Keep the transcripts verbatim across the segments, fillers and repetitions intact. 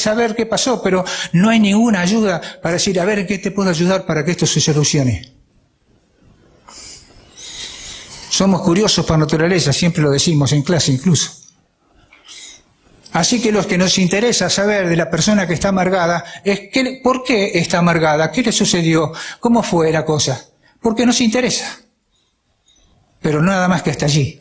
saber qué pasó, pero no hay ninguna ayuda para decir, a ver, ¿qué te puedo ayudar para que esto se solucione? Somos curiosos por naturaleza, siempre lo decimos en clase incluso. Así que lo que nos interesa saber de la persona que está amargada es que, ¿por qué está amargada? ¿Qué le sucedió? ¿Cómo fue la cosa? Porque nos interesa. Pero nada más que hasta allí.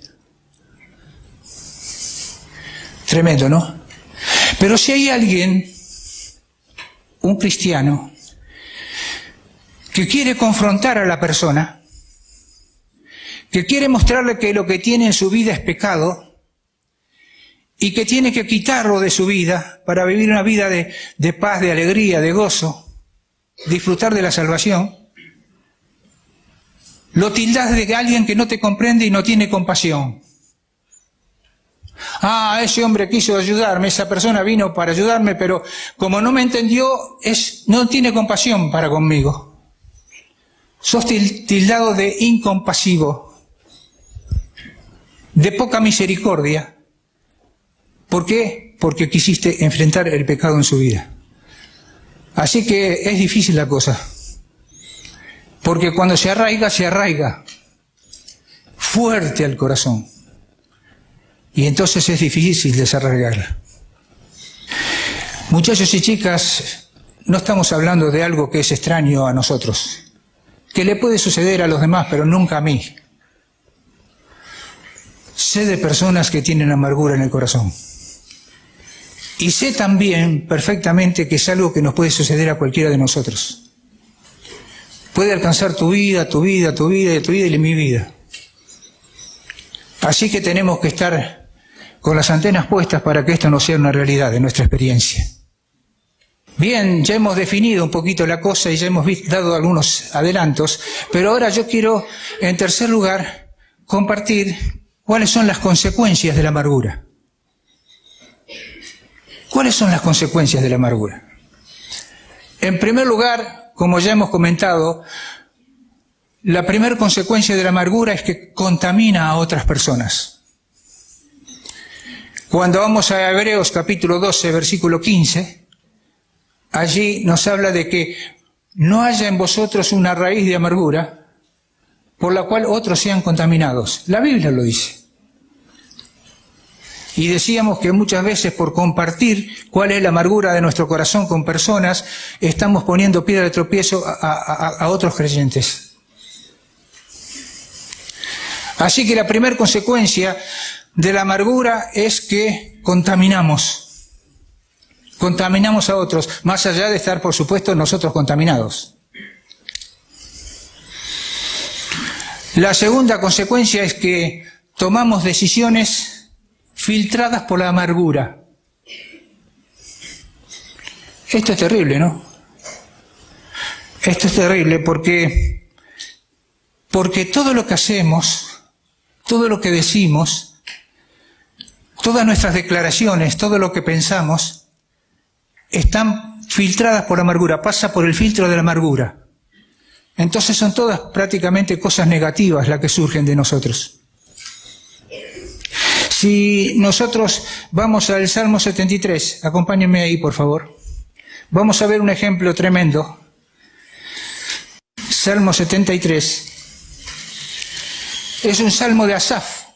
Tremendo, ¿no? Pero si hay alguien, un cristiano, que quiere confrontar a la persona, que quiere mostrarle que lo que tiene en su vida es pecado y que tiene que quitarlo de su vida para vivir una vida de, de paz, de alegría, de gozo, disfrutar de la salvación, lo tildás de alguien que no te comprende y no tiene compasión. Ah, ese hombre quiso ayudarme, esa persona vino para ayudarme, pero como no me entendió, es, no tiene compasión para conmigo. Sos tildado de incompasivo, de poca misericordia. ¿Por qué? Porque quisiste enfrentar el pecado en su vida. Así que es difícil la cosa. Porque cuando se arraiga, se arraiga fuerte al corazón. Y entonces es difícil desarraigarla. Muchachos y chicas, no estamos hablando de algo que es extraño a nosotros, que le puede suceder a los demás, pero nunca a mí. Sé de personas que tienen amargura en el corazón. Y sé también perfectamente que es algo que nos puede suceder a cualquiera de nosotros. Puede alcanzar tu vida, tu vida, tu vida, y tu vida y mi vida. Así que tenemos que estar con las antenas puestas para que esto no sea una realidad de nuestra experiencia. Bien, ya hemos definido un poquito la cosa y ya hemos dado algunos adelantos, pero ahora yo quiero, en tercer lugar, compartir cuáles son las consecuencias de la amargura. ¿Cuáles son las consecuencias de la amargura? En primer lugar, como ya hemos comentado, la primera consecuencia de la amargura es que contamina a otras personas. Cuando vamos a Hebreos capítulo doce, versículo quince, allí nos habla de que no haya en vosotros una raíz de amargura por la cual otros sean contaminados. La Biblia lo dice. Y decíamos que muchas veces por compartir cuál es la amargura de nuestro corazón con personas, estamos poniendo piedra de tropiezo a, a, a otros creyentes. Así que la primera consecuencia de la amargura es que contaminamos. Contaminamos a otros, más allá de estar, por supuesto, nosotros contaminados. La segunda consecuencia es que tomamos decisiones filtradas por la amargura. Esto es terrible, ¿no? Esto es terrible porque, porque todo lo que hacemos, todo lo que decimos, todas nuestras declaraciones, todo lo que pensamos, están filtradas por la amargura, pasa por el filtro de la amargura. Entonces son todas prácticamente cosas negativas las que surgen de nosotros. Si nosotros vamos al Salmo setenta y tres, acompáñenme ahí por favor, vamos a ver un ejemplo tremendo. Salmo setenta y tres, es un salmo de Asaf,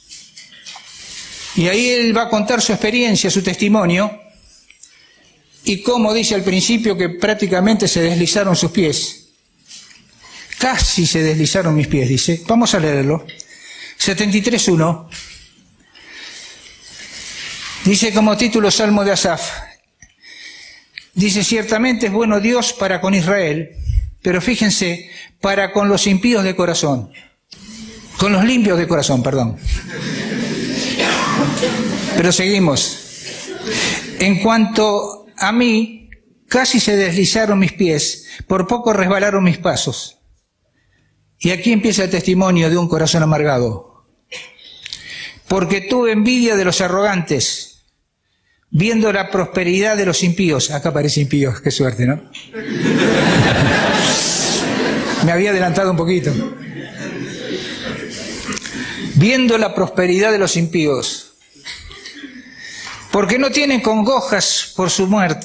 y ahí él va a contar su experiencia, su testimonio, y como dice al principio que prácticamente se deslizaron sus pies. Casi se deslizaron mis pies, dice. Vamos a leerlo. setenta y tres, uno. Dice como título Salmo de Asaf. Dice, ciertamente es bueno Dios para con Israel, pero fíjense, para con los impíos de corazón. Con los limpios de corazón, perdón. Pero seguimos. En cuanto a mí, casi se deslizaron mis pies, por poco resbalaron mis pasos. Y aquí empieza el testimonio de un corazón amargado. Porque tuve envidia de los arrogantes, viendo la prosperidad de los impíos. Acá aparece impíos, qué suerte, ¿no? Me había adelantado un poquito. Viendo la prosperidad de los impíos, porque no tienen congojas por su muerte.